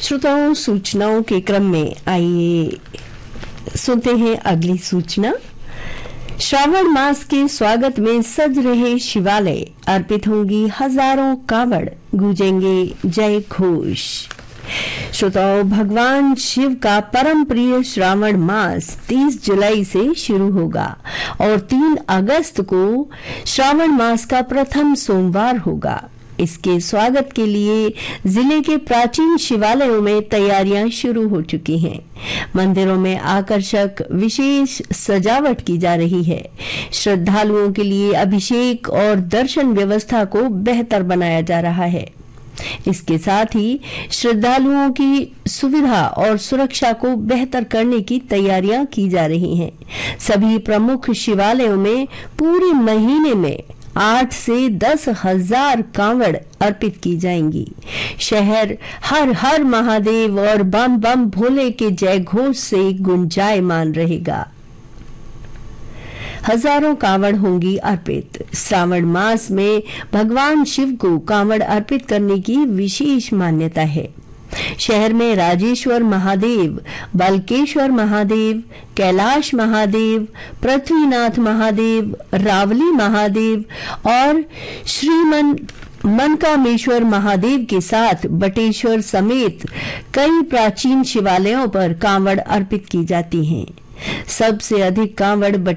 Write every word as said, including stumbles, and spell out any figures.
श्रोताओं, सूचनाओं के क्रम में आइए सुनते हैं अगली सूचना। श्रावण मास के स्वागत में सज रहे शिवालय, अर्पित होंगी हजारों कावड़, गूंजेंगे जय घोष। श्रोताओं, भगवान शिव का परम प्रिय श्रावण मास तीस जुलाई से शुरू होगा और तीन अगस्त को श्रावण मास का प्रथम सोमवार होगा। इसके स्वागत के लिए जिले के प्राचीन शिवालयों में तैयारियां शुरू हो चुकी हैं। मंदिरों में आकर्षक विशेष सजावट की जा रही है। श्रद्धालुओं के लिए अभिषेक और दर्शन व्यवस्था को बेहतर बनाया जा रहा है। इसके साथ ही श्रद्धालुओं की सुविधा और सुरक्षा को बेहतर करने की तैयारियां की जा रही हैं। सभी प्रमुख शिवालयों में पूरे महीने में आठ से दस हजार कांवड़ अर्पित की जाएंगी। शहर हर हर महादेव और बम बम भोले के जय घोष से गुंजायमान रहेगा। हजारों कांवड़ होंगी अर्पित। श्रावण मास में भगवान शिव को कांवड़ अर्पित करने की विशेष मान्यता है। शहर में राजेश्वर महादेव, बलकेश्वर महादेव, कैलाश महादेव, पृथ्वीनाथ महादेव, रावली महादेव और श्रीमन मनकामेश्वर महादेव के साथ बटेश्वर समेत कई प्राचीन शिवालयों पर कांवड़ अर्पित की जाती हैं। सबसे अधिक कांवड़